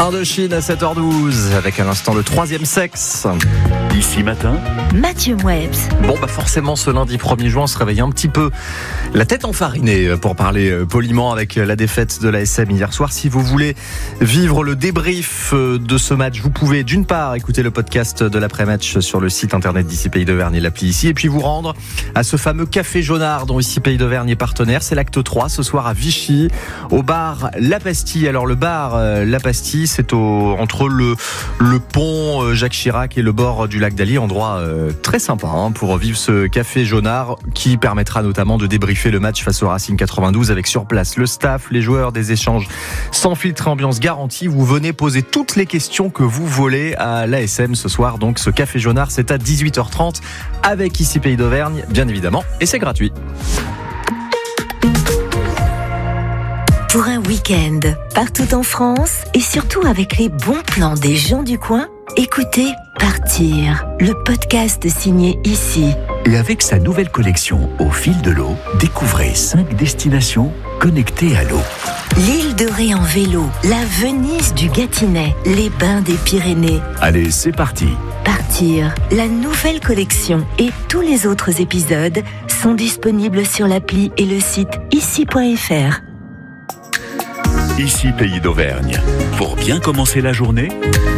Indochine à 7h12 avec à l'instant le troisième sexe. Ici matin, Mathieu Mouebs. Bon forcément ce lundi 1er juin on se réveille un petit peu la tête enfarinée pour parler poliment avec la défaite de l'ASM hier soir. Si vous voulez vivre le débrief de ce match, vous pouvez d'une part écouter le podcast de l'après-match sur le site internet d'Ici Pays d'Auvergne et l'appli Ici, et puis vous rendre à ce fameux café Jaunard dont Ici Pays d'Auvergne est partenaire. C'est l'acte 3 ce soir à Vichy au bar La Pastille. Alors le bar La Pastille, c'est entre le pont Jacques Chirac et le bord du lac d'Allier, endroit très sympa pour vivre ce café Jaunard qui permettra notamment de débriefer le match face au Racing 92 avec sur place le staff, les joueurs, des échanges sans filtre et ambiance garantie. Vous venez poser toutes les questions que vous voulez à l'ASM ce soir. Donc ce café Jaunard, c'est à 18h30 avec Ici Pays d'Auvergne, bien évidemment, et c'est gratuit. Pour un week-end, partout en France et surtout avec les bons plans des gens du coin, écoutez Partir, le podcast signé Ici. et avec sa nouvelle collection Au fil de l'eau, découvrez 5 destinations connectées à l'eau. L'île de Ré en vélo, la Venise du Gâtinais, les bains des Pyrénées. Allez, c'est parti. Partir, la nouvelle collection et tous les autres épisodes sont disponibles sur l'appli et le site ici.fr. Ici Pays d'Auvergne. Pour bien commencer la journée,